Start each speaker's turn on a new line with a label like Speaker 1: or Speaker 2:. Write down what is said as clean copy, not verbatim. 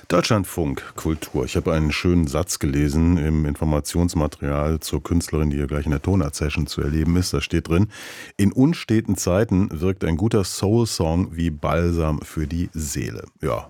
Speaker 1: Deutschlandfunk Kultur. Ich habe einen schönen Satz gelesen im Informationsmaterial zur Künstlerin, die hier gleich in der Tonart-Session zu erleben ist. Da steht drin: In unsteten Zeiten wirkt ein guter Soul-Song wie Balsam für die Seele. Ja,